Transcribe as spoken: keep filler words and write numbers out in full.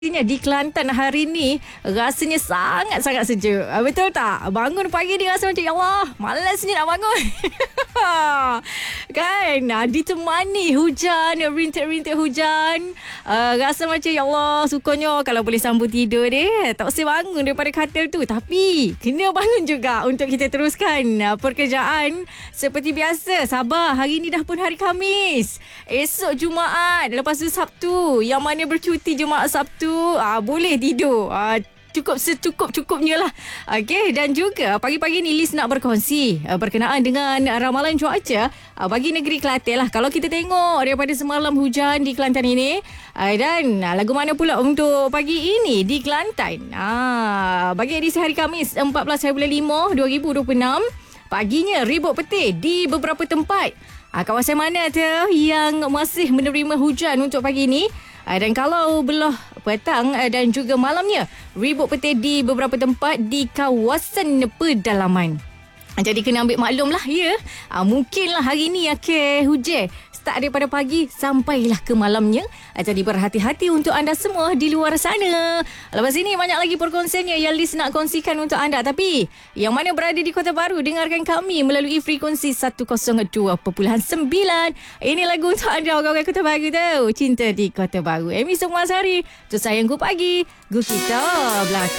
Di Kelantan hari ni rasanya sangat-sangat sejuk. Betul tak? Bangun pagi ni rasa macam, ya Allah, malasnya nak bangun. Kan? Ditemani hujan, rintik-rintik hujan. Uh, rasa macam, ya Allah, sukanya kalau boleh sambung tidur deh. Tak usah bangun daripada katil tu. Tapi, kena bangun juga untuk kita teruskan uh, pekerjaan seperti biasa. Sabar, hari ni dah pun hari Khamis. Esok Jumaat. Lepas tu Sabtu. Yang mana bercuti Jumaat Sabtu. Ah, boleh tidur ah, cukup secukup-cukupnya lah. Okey, dan juga pagi-pagi ni Liz nak berkongsi ah, berkenaan dengan ramalan cuaca ah, bagi negeri Kelantan lah. Kalau kita tengok daripada semalam hujan di Kelantan ini ah, dan ah, lagu mana pula untuk pagi ini di Kelantan ah, bagi edisi hari Khamis empat belas hari bulan lima dua ribu dua puluh enam, paginya ribut petir di beberapa tempat. ah, Kawasan mana tu yang masih menerima hujan untuk pagi ini? Dan kalau belah petang dan juga malamnya, ribut petir di beberapa tempat di kawasan pedalaman. Jadi kena ambil maklum lah ya. Mungkinlah hari ni akan hujan. Start daripada pagi sampailah ke malamnya. Jadi berhati-hati untuk anda semua di luar sana. Lepas ini banyak lagi perkongsiannya yang Liz nak kongsikan untuk anda. Tapi yang mana berada di Kota Baru, dengarkan kami melalui frekuensi seratus dua perpuluhan sembilan. Ini lagu untuk anda orang-orang Kota Baru tu. Cinta di Kota Baru. Amy Sukmasari. Tu sayangku pagi. Gu kita belakang.